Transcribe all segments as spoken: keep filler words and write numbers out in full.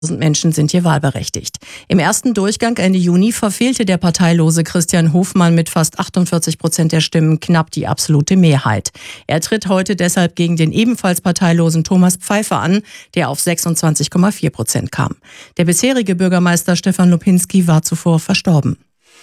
Menschen sind hier wahlberechtigt. Im ersten Durchgang Ende Juni verfehlte der parteilose Christian Hofmann mit fast achtundvierzig Prozent der Stimmen knapp die absolute Mehrheit. Er tritt heute deshalb gegen den ebenfalls parteilosen Thomas Pfeiffer an, der auf sechsundzwanzig Komma vier Prozent kam. Der bisherige Bürgermeister Stefan Lupinski war zuvor verstorben.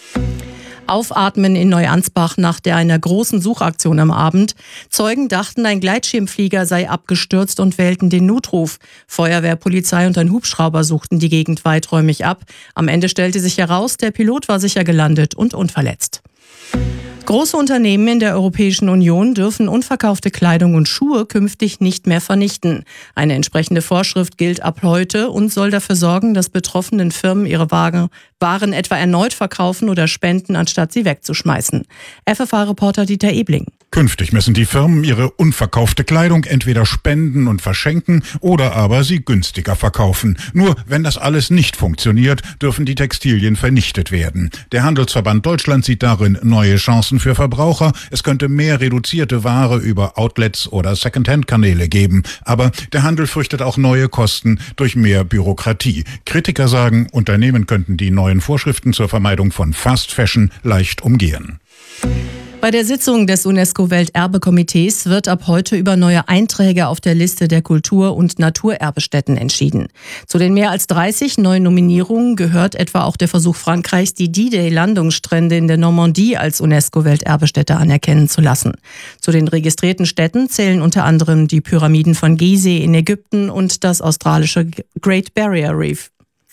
Aufatmen in Neuansbach nach der einer großen Suchaktion am Abend. Zeugen dachten, ein Gleitschirmflieger sei abgestürzt und wählten den Notruf. Feuerwehr, Polizei und ein Hubschrauber suchten die Gegend weiträumig ab. Am Ende stellte sich heraus, der Pilot war sicher gelandet und unverletzt. Große Unternehmen in der Europäischen Union dürfen unverkaufte Kleidung und Schuhe künftig nicht mehr vernichten. Eine entsprechende Vorschrift gilt ab heute und soll dafür sorgen, dass betroffenen Firmen ihre Waren etwa erneut verkaufen oder spenden, anstatt sie wegzuschmeißen. F F A-Reporter Dieter Ebling. Künftig müssen die Firmen ihre unverkaufte Kleidung entweder spenden und verschenken oder aber sie günstiger verkaufen. Nur wenn das alles nicht funktioniert, dürfen die Textilien vernichtet werden. Der Handelsverband Deutschland sieht darin neue Chancen für Verbraucher. Es könnte mehr reduzierte Ware über Outlets oder Secondhand-Kanäle geben. Aber der Handel fürchtet auch neue Kosten durch mehr Bürokratie. Kritiker sagen, Unternehmen könnten die neuen Vorschriften zur Vermeidung von Fast Fashion leicht umgehen. Bei der Sitzung des UNESCO-Welterbekomitees wird ab heute über neue Einträge auf der Liste der Kultur- und Naturerbestätten entschieden. Zu den mehr als dreißig neuen Nominierungen gehört etwa auch der Versuch Frankreichs, die D-Day-Landungsstrände in der Normandie als UNESCO-Welterbestätte anerkennen zu lassen. Zu den registrierten Städten zählen unter anderem die Pyramiden von Gizeh in Ägypten und das australische Great Barrier Reef.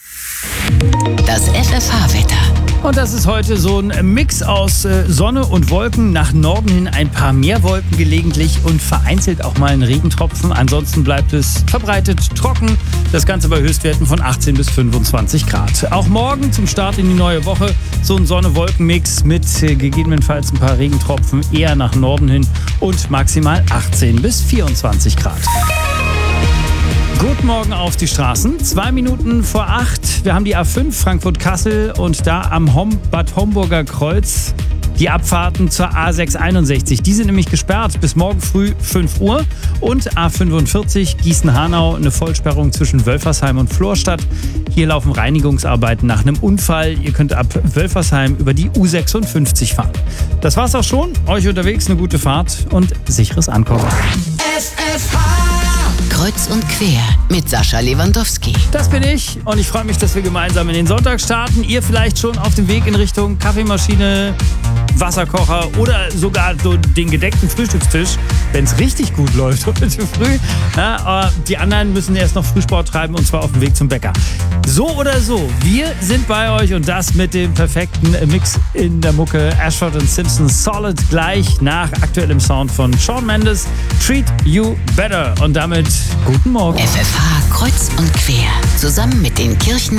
Das F F H-Wetter. Und das ist heute so ein Mix aus äh, Sonne und Wolken. Nach Norden hin ein paar mehr Wolken gelegentlich und vereinzelt auch mal ein Regentropfen. Ansonsten bleibt es verbreitet trocken. Das Ganze bei Höchstwerten von achtzehn bis fünfundzwanzig Grad. Auch morgen zum Start in die neue Woche so ein Sonne-Wolken-Mix mit äh, gegebenenfalls ein paar Regentropfen eher nach Norden hin und maximal achtzehn bis vierundzwanzig Grad. Guten Morgen auf die Straßen. Zwei Minuten vor acht. Wir haben die A fünf Frankfurt-Kassel und da am Hom- Bad Homburger Kreuz die Abfahrten zur A sechs einundsechzig. Die sind nämlich gesperrt bis morgen früh fünf Uhr. Und A fünfundvierzig Gießen-Hanau, eine Vollsperrung zwischen Wölfersheim und Florstadt. Hier laufen Reinigungsarbeiten nach einem Unfall. Ihr könnt ab Wölfersheim über die U sechsundfünfzig fahren. Das war's auch schon. Euch unterwegs eine gute Fahrt und sicheres Ankommen. F F H Kreuz und quer mit Sascha Lewandowski. Das bin ich und ich freue mich, dass wir gemeinsam in den Sonntag starten. Ihr vielleicht schon auf dem Weg in Richtung Kaffeemaschine, Wasserkocher oder sogar so den gedeckten Frühstückstisch, wenn es richtig gut läuft heute früh. Ja, aber die anderen müssen erst noch Frühsport treiben und zwar auf dem Weg zum Bäcker. So oder so, wir sind bei euch und das mit dem perfekten Mix in der Mucke. Ashford und Simpson Solid gleich nach aktuellem Sound von Shawn Mendes. Treat You Better und damit guten Morgen. F F H Kreuz und quer. Zusammen mit den Kirchen